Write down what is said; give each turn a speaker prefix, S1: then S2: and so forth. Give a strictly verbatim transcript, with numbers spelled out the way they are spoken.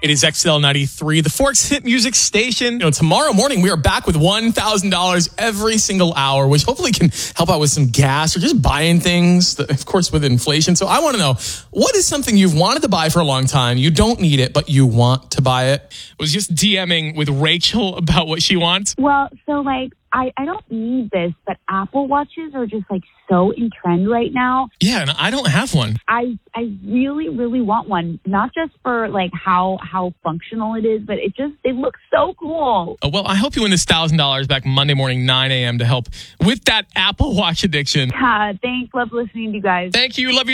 S1: It is X L ninety-three, the Forks Hit Music Station. You know, tomorrow morning, we are back with one thousand dollars every single hour, which hopefully can help out with some gas or just buying things, of course, with inflation. So I want to know, what is something you've wanted to buy for a long time? You don't need it, but you want to buy it. I was just DMing with Rachel about what she wants.
S2: Well, so like, I, I don't need this, but Apple Watches are just like so in trend right now.
S1: Yeah, and I don't have one.
S2: I I really, really want one, not just for like how how functional it is, but it just, it looks so cool.
S1: Oh, well, I hope you win this one thousand dollars back Monday morning, nine a.m. to help with that Apple Watch addiction.
S2: Uh, thanks. Love listening to you guys.
S1: Thank you. Love you.